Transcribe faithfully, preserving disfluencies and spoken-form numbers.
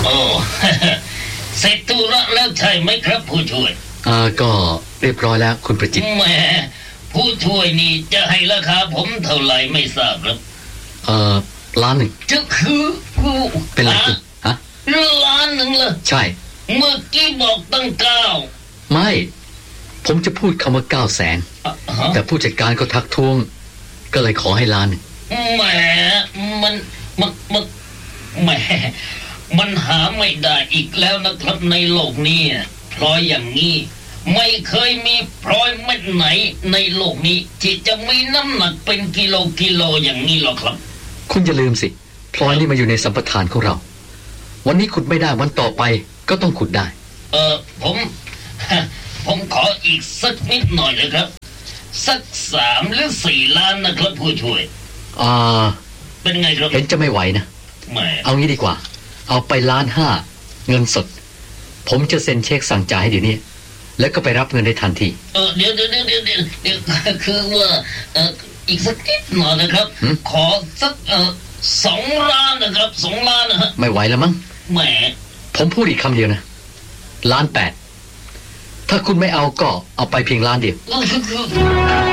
โอ้ เสร็จธุระแล้วใช่ไหมครับผู้ช่วยอ่าก็เรียบร้อยแล้วคุณประจิตแหมผู้ช่วยนี่จะให้ราคาผมเท่าไหร่ไม่ทราบครับเอ่อล้านหนึ่งจะคือเป็นไรคุณฮะล้านหนึ่งเหรอใช่เมื่อกี้บอกตั้งเก้าไม่ผมจะพูดคำว่าเก้าแสนแต่ผู้จัดการก็ทักท้วงก็เลยขอให้ล้านหนึ่งแหมมันมันมันแหมมันหาไม่ได้อีกแล้วนะครับในโลกนี้พลอยอย่างนี้ไม่เคยมีพลอยเม็ดไหนในโลกนี้ที่จะมีน้ำหนักเป็นกิโลกิโลอย่างนี้หรอกครับคุณอย่าลืมสิพลอยนี่มาอยู่ในสัมปทานของเราวันนี้ขุดไม่ได้วันต่อไปก็ต้องขุดได้เออผมผมขออีกสักนิดหน่อยเลยครับสักสามหรือสี่ล้านนะครับผู้ช่วยอ่าเป็นไงครับเห็นจะไม่ไหวนะเอางี้ดีกว่าเอาไปล้านห้าเงินสดผมจะเซ็นเช็คสั่งจ่ายให้เดี๋ยวนี้แล้วก็ไปรับเงินได้ทันทีเออเดี๋ยวเดี๋ยวเดี๋ยวเดี๋ยวเดี๋ยวคือว่าเอออีกสักนิดหน่อยนะครับขอสักเออสองล้านนะครับสองล้านนะฮะไม่ไหวแล้วมั้งแหมผมพูดอีกคำเดียวนะล้านแปดถ้าคุณไม่เอาก็เอาไปเพียงล้านเดียว